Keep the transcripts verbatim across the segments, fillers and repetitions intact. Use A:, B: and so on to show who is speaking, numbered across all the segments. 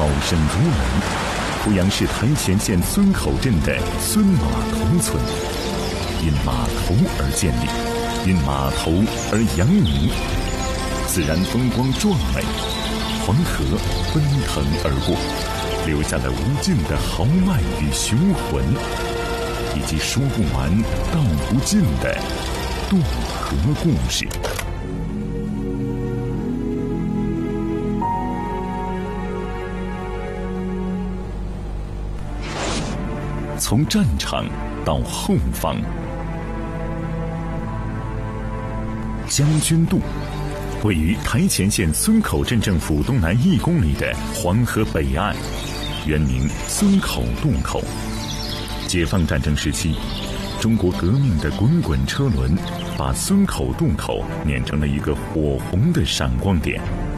A: 炮声如雷。濮阳市台前县孙口镇的孙码头村，因码头而建立，因码头而扬名，自然风光壮美，黄河奔腾而过，留下了无尽的豪迈与雄浑，以及说不完道不尽的渡河故事。从战场到后方，将军渡位于台前县孙口镇政府东南一公里的黄河北岸，原名孙口渡口。解放战争时期，中国革命的滚滚车轮把孙口渡口碾成了一个火红的闪光点。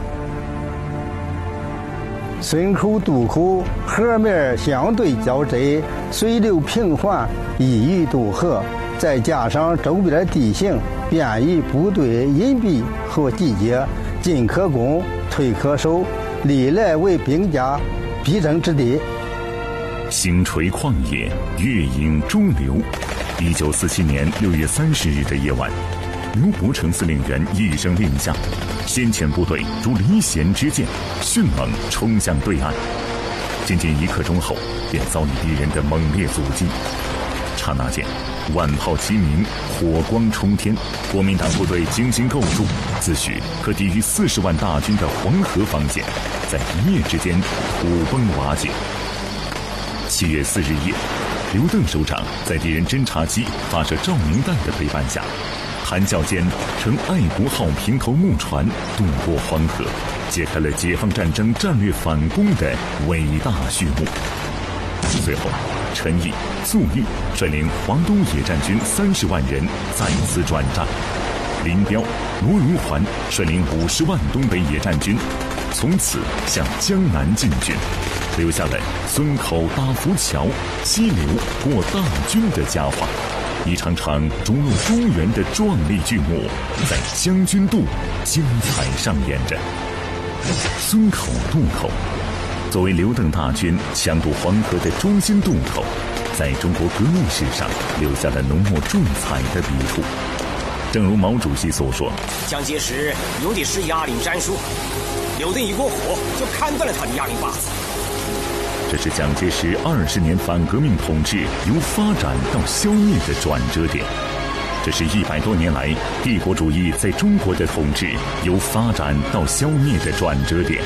B: 孙口渡口河面相对较窄，水流平缓，易于渡河，再加上周边的地形便于部队隐蔽和集结，进可攻，退可守，历来为兵家必争之地。
A: 星垂旷野，月影中流。一九四七年六月三十日的夜晚，刘伯承司令员一声令下，先遣部队如离弦之箭，迅猛冲向对岸。仅仅一刻钟后，便遭遇敌人的猛烈阻击。刹那间，万炮齐鸣，火光冲天，国民党部队精心构筑，自诩可抵御四十万大军的黄河防线，在一夜之间土崩瓦解。七月四日夜，刘邓首长在敌人侦察机发射照明弹的陪伴下，谈笑间乘爱国号平头木船渡过黄河，揭开了解放战争战略反攻的伟大序幕。随后，陈毅、粟裕率领华东野战军三十万人再次转战，林彪、罗荣桓率领五十万东北野战军，从此向江南进军，留下了孙口搭浮桥、激流过大军的佳话。一场场逐鹿中原的壮丽剧目，在将军渡精彩上演着。孙口渡口作为刘邓大军强渡黄河的中心渡口，在中国革命史上留下了浓墨重彩的笔触。正如毛主席所说，
C: 蒋介石有的是压领战术，刘邓一过火就砍断了他的压领把子。
A: 这是蒋介石二十年反革命统治由发展到消灭的转折点，这是一百多年来帝国主义在中国的统治由发展到消灭的转折点。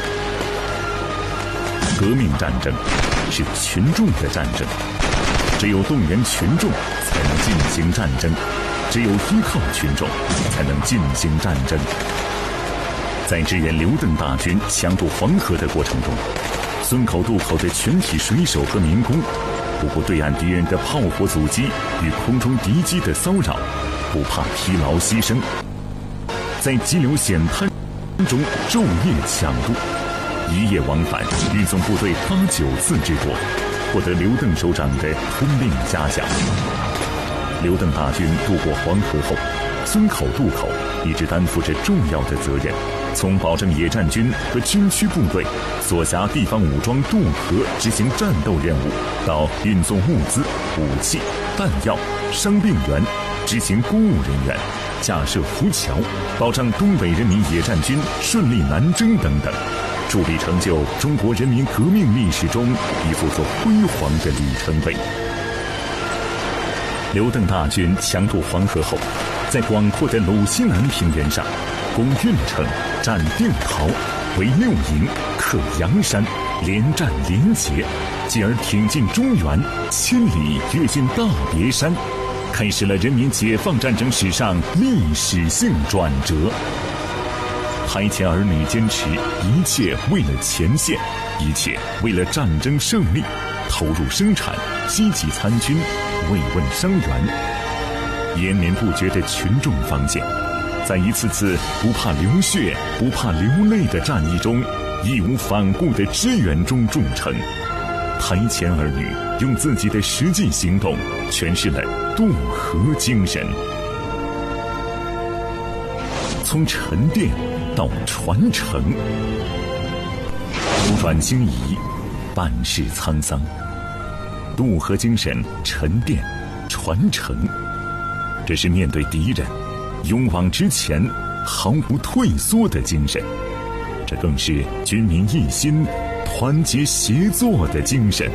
A: 革命战争是群众的战争，只有动员群众才能进行战争，只有依靠群众才能进行战争。在支援刘邓大军强渡黄河的过程中，孙口渡口的全体水手和民工不顾对岸敌人的炮火阻击与空中敌机的骚扰，不怕疲劳牺牲，在急流险滩中昼夜抢渡，一夜往返运送部队八九次之多，获得刘邓首长的吞并嘉奖。刘邓大军渡过黄河后，孙口渡口一直担负着重要的责任，从保证野战军和军区部队所辖地方武装渡河执行战斗任务，到运送物资、武器、弹药、伤病员、执行公务人员、架设浮桥，保障东北人民野战军顺利南征等等，助力成就中国人民革命历史中一幅座辉煌的里程碑。刘邓大军强渡黄河后，在广阔的鲁西南平原上攻运城、占定陶、围六营、克阳山，连战连捷，继而挺进中原，千里跃进大别山，开始了人民解放战争史上历史性转折。台前儿女坚持一切为了前线，一切为了战争胜利，投入生产，积极参军，慰问伤员。延绵不绝的群众防线，在一次次不怕流血、不怕流泪的战役中，义无反顾的支援中铸成。台前儿女用自己的实际行动诠释了渡河精神。从沉淀到传承，由转星移，半世沧桑。渡河精神沉淀传承，这是面对敌人勇往直前毫不退缩的精神，这更是军民一心团结协作的精神。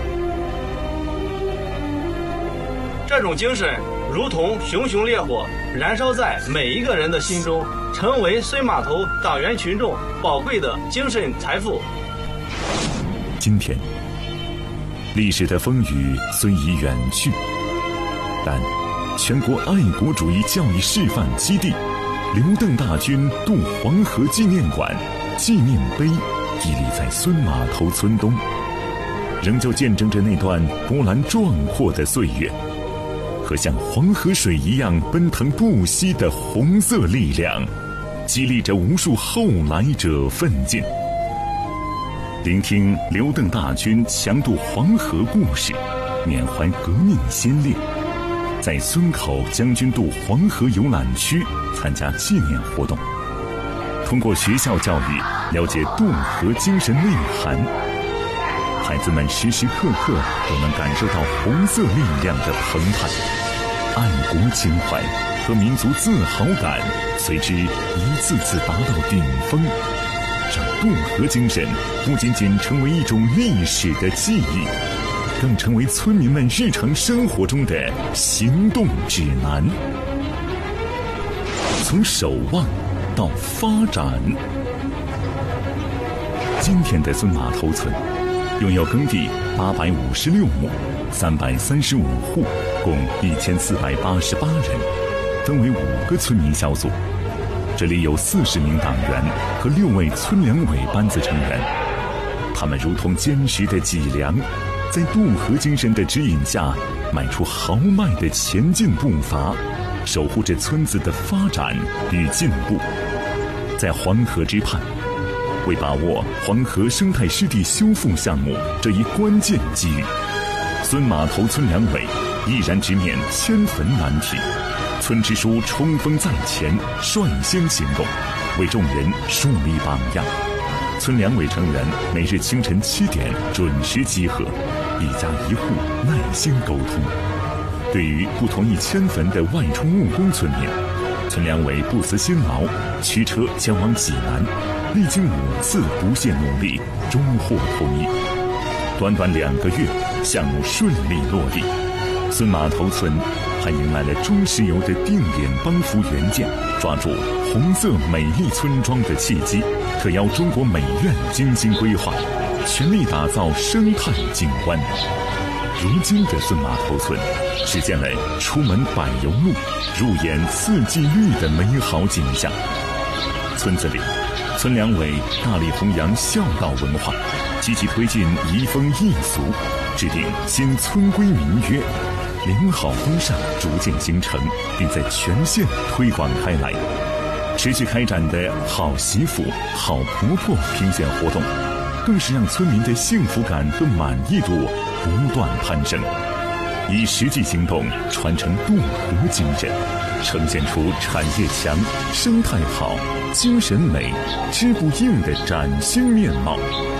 D: 这种精神如同熊熊烈火，燃烧在每一个人的心中，成为孙码头党员群众宝贵的精神财富。
A: 今天历史的风雨虽已远去，但全国爱国主义教育示范基地刘邓大军渡黄河纪念馆纪念碑屹立在孙码头村东，仍旧见证着那段波澜壮阔的岁月和像黄河水一样奔腾不息的红色力量，激励着无数后来者奋进。聆听刘邓大军强渡黄河故事，缅怀革命先烈，在孙口将军渡黄河游览区参加纪念活动，通过学校教育了解渡河精神内涵，孩子们时时刻刻都能感受到红色力量的澎湃，爱国情怀和民族自豪感随之一次次达到顶峰，让渡河精神不仅仅成为一种历史的记忆，更成为村民们日常生活中的行动指南。从守望到发展，今天的孙码头村拥有耕地八百五十六亩，三百三十五户，共一千四百八十八人，分为五个村民小组。这里有四十名党员和六位村两委班子成员，他们如同坚实的脊梁，在渡河精神的指引下，迈出豪迈的前进步伐，守护着村子的发展与进步。在黄河之畔，为把握黄河生态湿地修复项目这一关键机遇，孙码头村两委毅然直面迁坟难题，村支书冲锋在前，率先行动，为众人树立榜样。村两委成员每日清晨七点准时集合，一家一户耐心沟通。对于不同意迁坟的外出务工村民，村两委不辞辛劳，驱车前往济南，历经五次不懈努力，终获同意。短短两个月，项目顺利落地。孙码头村还迎来了中石油的定点帮扶援建，抓住红色美丽村庄的契机，特邀中国美院精心规划，全力打造生态景观。如今的孙码头村实现了出门柏油路，入眼四季绿的美好景象。村子里，村两委大力弘扬孝道文化，积极推进移风易俗，制定新村规民约，良好风尚逐渐形成，并在全县推广开来。持续开展的好媳妇、好婆婆评选活动，更是让村民的幸福感和满意度不断攀升。以实际行动传承渡河精神，呈现出产业强、生态好、精神美、织不硬的崭新面貌。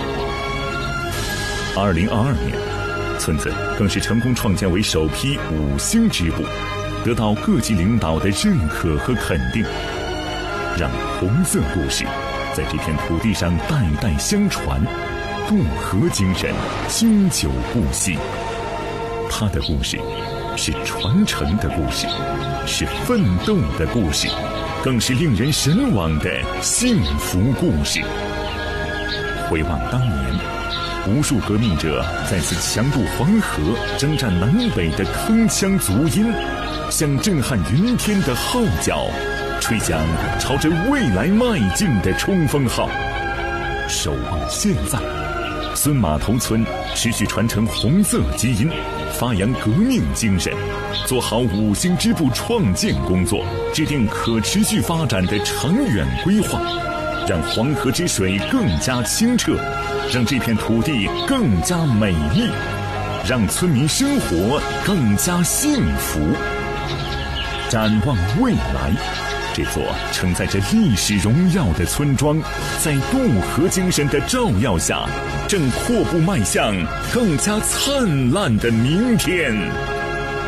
A: 二零二二年，村子更是成功创建为首批五星支部，得到各级领导的认可和肯定，让红色故事在这片土地上代代相传，渡河精神经久不息。他的故事是传承的故事，是奋斗的故事，更是令人神往的幸福故事。回望当年，无数革命者再次强渡黄河，征战南北的铿锵足音，像震撼云天的号角，吹响朝着未来迈进的冲锋号。守望现在，孙码头村持续传承红色基因，发扬革命精神，做好五星支部创建工作，制定可持续发展的长远规划，让黄河之水更加清澈，让这片土地更加美丽，让村民生活更加幸福。展望未来， 这座承载着历史荣耀的村庄，在渡河精神的照耀下，正阔步迈向更加灿烂的明天。